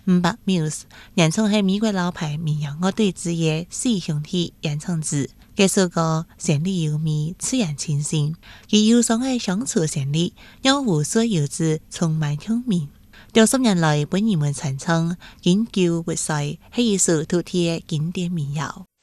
500Muse， 原創係美國老牌民謠樂隊之一四兄弟演唱自。這首歌旋律優美，自然清新，其憂傷嘅鄉村旋律讓無數遊子充滿共鳴。數十年來被人們傳唱，經久不衰，係一首獨特嘅經典民謠。